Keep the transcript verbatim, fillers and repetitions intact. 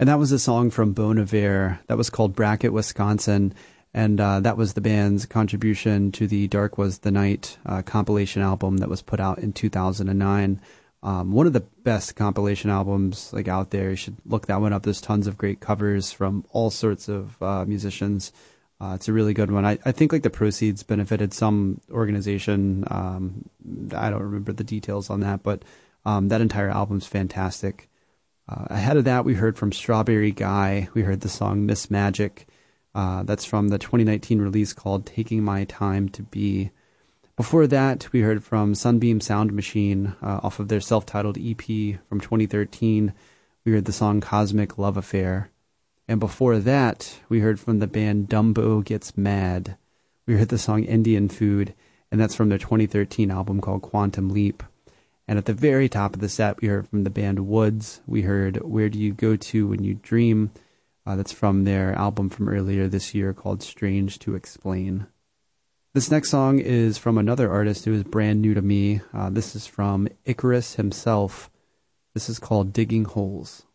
And that was a song from Bon Iver that was called Bracket, Wisconsin. And uh, that was the band's contribution to the Dark Was the Night uh, compilation album that was put out in two thousand nine. Um, one of the best compilation albums like out there. You should look that one up. There's tons of great covers from all sorts of uh, musicians. Uh, it's a really good one. I, I think like the proceeds benefited some organization. Um, I don't remember the details on that, but um, that entire album's fantastic. Uh, ahead of that, we heard from Strawberry Guy. We heard the song Miss Magic. Uh, that's from the twenty nineteen release called Taking My Time to Be. Before that, we heard from Sunbeam Sound Machine uh, off of their self-titled E P from twenty thirteen. We heard the song Cosmic Love Affair. And before that, we heard from the band Dumbo Gets Mad. We heard the song Indian Food, and that's from their twenty thirteen album called Quantum Leap. And at the very top of the set, we heard from the band Woods. We heard Where Do You Go To When You Dream? Uh, that's from their album from earlier this year called Strange to Explain. This next song is from another artist who is brand new to me. Uh, this is from Icarus himself. This is called Digging Holes.